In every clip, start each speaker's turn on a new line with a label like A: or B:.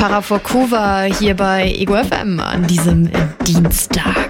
A: Parafokuva hier bei Ego FM an diesem Dienstag.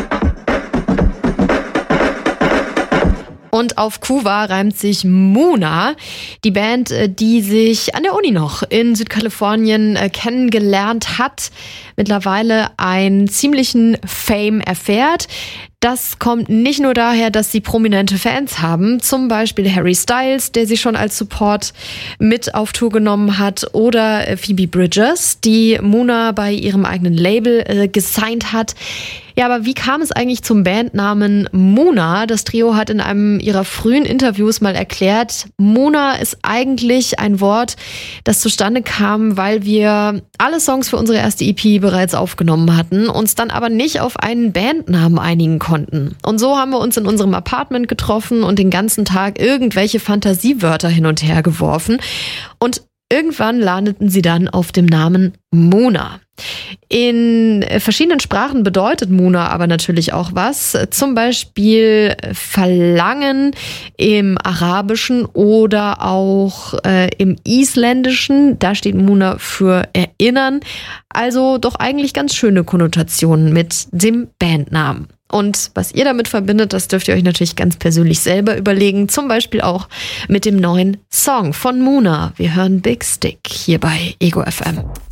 A: Und auf Kuva reimt sich Muna, die Band, die sich an der Uni noch in Südkalifornien kennengelernt hat, mittlerweile einen ziemlichen Fame erfährt. Das kommt nicht nur daher, dass sie prominente Fans haben, zum Beispiel Harry Styles, der sie schon als Support mit auf Tour genommen hat, oder Phoebe Bridgers, die Muna bei ihrem eigenen Label gesigned hat. Ja, aber wie kam es eigentlich zum Bandnamen Muna? Das Trio hat in einem ihrer frühen Interviews mal erklärt, Muna ist eigentlich ein Wort, das zustande kam, weil wir alle Songs für unsere erste EP bereits aufgenommen hatten, uns dann aber nicht auf einen Bandnamen einigen konnten. Und so haben wir uns in unserem Apartment getroffen und den ganzen Tag irgendwelche Fantasiewörter hin und her geworfen. Und irgendwann landeten sie dann auf dem Namen Muna. In verschiedenen Sprachen bedeutet Muna aber natürlich auch was. Zum Beispiel Verlangen im Arabischen oder auch im Isländischen. Da steht Muna für Erinnern. Also doch eigentlich ganz schöne Konnotationen mit dem Bandnamen. Und was ihr damit verbindet, das dürft ihr euch natürlich ganz persönlich selber überlegen. Zum Beispiel auch mit dem neuen Song von Muna. Wir hören Big Stick hier bei Ego FM.